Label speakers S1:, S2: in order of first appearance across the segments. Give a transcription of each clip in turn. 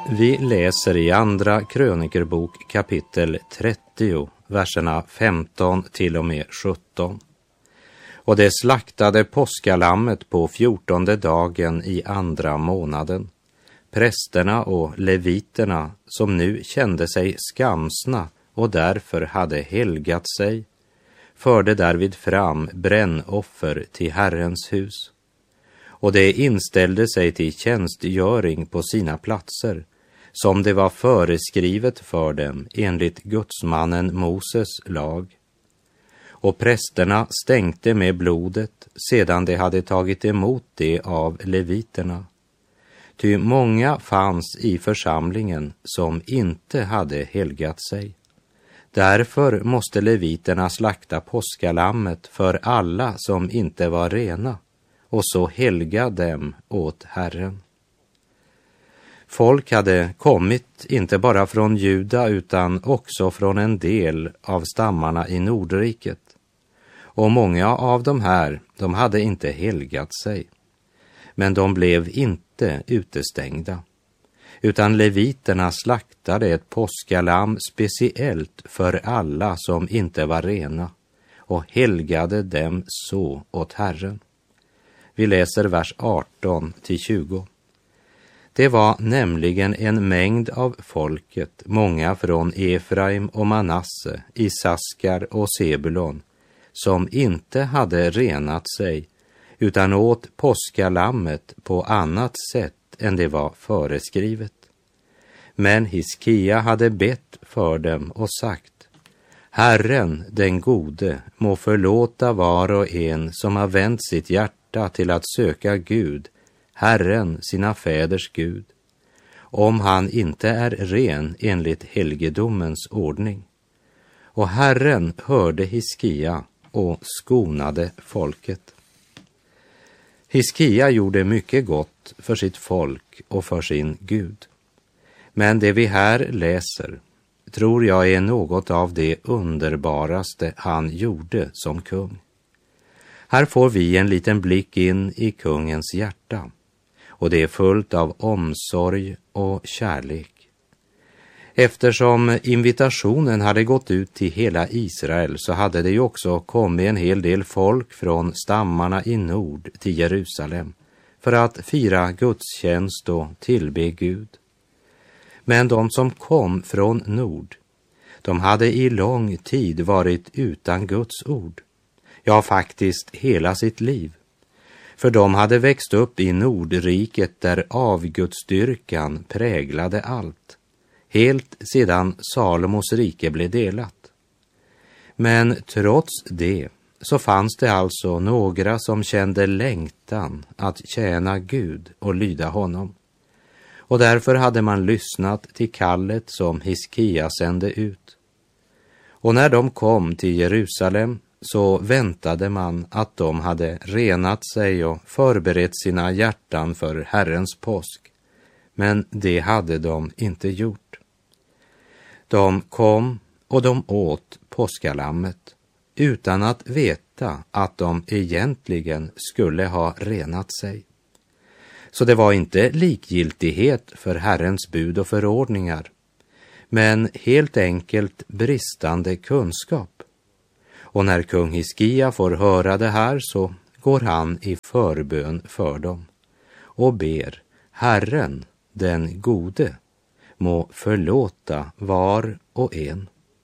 S1: Vi läser i andra krönikerbok kapitel 30, verserna 15 till och med 17. Och det slaktade påskalammet på 14:e dagen i andra månaden. Prästerna och leviterna, som nu kände sig skamsna och därför hade helgat sig, förde därvid fram brännoffer till Herrens hus. Och det inställde sig till tjänstgöring på sina platser, som det var föreskrivet för dem enligt gudsmannen Moses lag. Och prästerna stänkte med blodet sedan de hade tagit emot det av leviterna. Ty många fanns i församlingen som inte hade helgat sig. Därför måste leviterna slakta påskalammet för alla som inte var rena och så helga dem åt Herren. Folk hade kommit inte bara från Juda utan också från en del av stammarna i Nordriket. Och många av de här, de hade inte helgat sig. Men de blev inte utestängda. Utan leviterna slaktade ett påskalamm speciellt för alla som inte var rena och helgade dem så åt Herren. Vi läser vers 18 till 20. Det var nämligen en mängd av folket, många från Efraim och Manasse, Isaskar och Sebulon, som inte hade renat sig utan åt påskalammet på annat sätt än det var föreskrivet. Men Hiskia hade bett för dem och sagt: Herren den gode må förlåta var och en som har vänt sitt hjärta till att söka Gud, Herren sina fäders Gud, om han inte är ren enligt helgedomens ordning. Och Herren hörde Hiskia och skonade folket. Hiskia gjorde mycket gott för sitt folk och för sin Gud. Men det vi här läser tror jag är något av det underbaraste han gjorde som kung. Här får vi en liten blick in i kungens hjärta, och det är fullt av omsorg och kärlek. Eftersom invitationen hade gått ut till hela Israel så hade det ju också kommit en hel del folk från stammarna i nord till Jerusalem för att fira gudstjänst och tillbe Gud. Men de som kom från nord, de hade i lång tid varit utan Guds ord. Ja, faktiskt hela sitt liv. För de hade växt upp i Nordriket där avgudsdyrkan präglade allt, helt sedan Salomos rike blev delat. Men trots det så fanns det alltså några som kände längtan att tjäna Gud och lyda honom. Och därför hade man lyssnat till kallet som Hiskia sände ut. Och när de kom till Jerusalem så väntade man att de hade renat sig och förberett sina hjärtan för Herrens påsk. Men det hade de inte gjort. De kom och de åt påskalammet utan att veta att de egentligen skulle ha renat sig. Så det var inte likgiltighet för Herrens bud och förordningar, men helt enkelt bristande kunskap. Och när kung Hiskia får höra det här så går han i förbön för dem och ber: Herren, den gode, må förlåta var och en.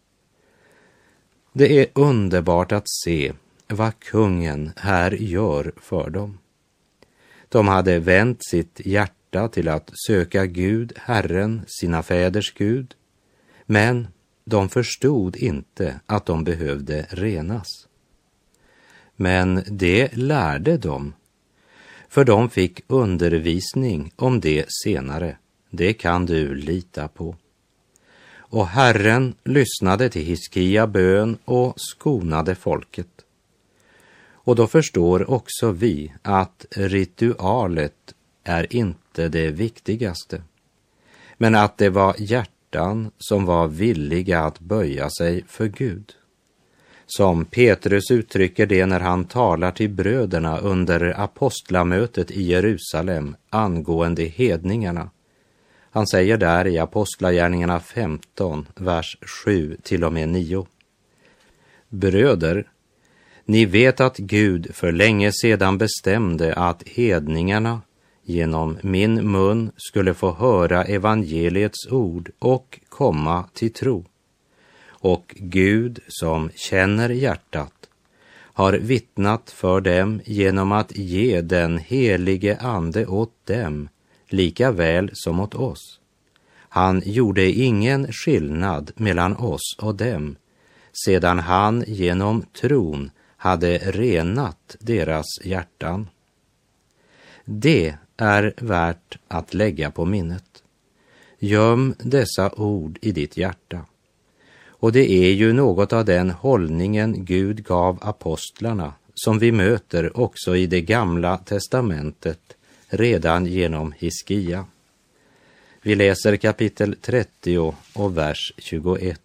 S1: Det är underbart att se vad kungen här gör för dem. De hade vänt sitt hjärta till att söka Gud, Herren, sina fäders Gud, men de förstod inte att de behövde renas. Men det lärde de, för de fick undervisning om det senare. Det kan du lita på. Och Herren lyssnade till Hiskia bön och skonade folket. Och då förstår också vi att ritualet är inte det viktigaste, men att det var hjärtan som var villiga att böja sig för Gud. Som Petrus uttrycker det när han talar till bröderna under apostlamötet i Jerusalem angående hedningarna, Han säger där i Apostlagärningarna 15, vers 7 till och med 9. Bröder, ni vet att Gud för länge sedan bestämde att hedningarna genom min mun skulle få höra evangeliets ord och komma till tro. Och Gud som känner hjärtat har vittnat för dem genom att ge den helige ande åt dem lika väl som åt oss. Han gjorde ingen skillnad mellan oss och dem, sedan han genom tron hade renat deras hjärtan. Det är värt att lägga på minnet. Göm dessa ord i ditt hjärta. Och det är ju något av den hållningen Gud gav apostlarna som vi möter också i det gamla testamentet redan genom Hiskia. Vi läser kapitel 30 och vers 21.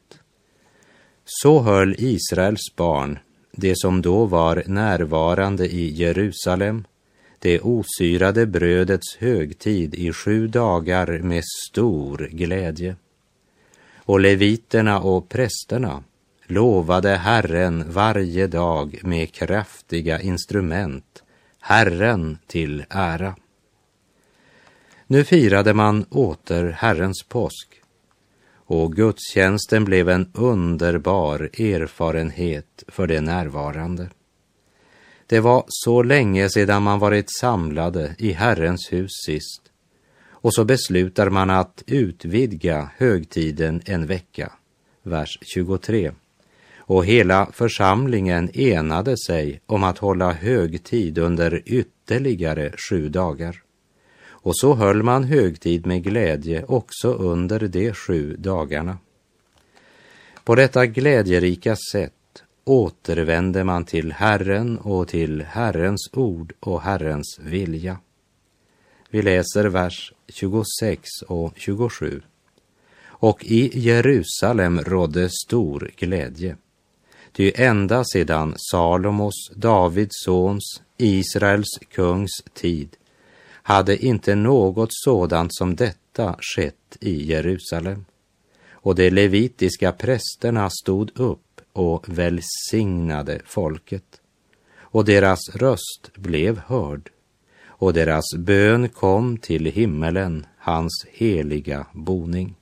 S1: Så höll Israels barn, det som då var närvarande i Jerusalem, det osyrade brödets högtid i 7 dagar med stor glädje. Och leviterna och prästerna lovade Herren varje dag med kraftiga instrument, Herren till ära. Nu firade man åter Herrens påsk, och gudstjänsten blev en underbar erfarenhet för de närvarande. Det var så länge sedan man varit samlade i Herrens hus sist, och så beslutar man att utvidga högtiden en vecka, vers 23. Och hela församlingen enade sig om att hålla högtid under ytterligare 7 dagar. Och så höll man högtid med glädje också under de 7 dagarna. På detta glädjerika sätt återvände man till Herren och till Herrens ord och Herrens vilja. Vi läser vers 26 och 27. Och i Jerusalem rådde stor glädje. Ty ända sedan Salomos, Davids sons, Israels kungs tid hade inte något sådant som detta skett i Jerusalem. Och de levitiska prästerna stod upp och välsignade folket. Och deras röst blev hörd. Och deras bön kom till himmelen, hans heliga boning.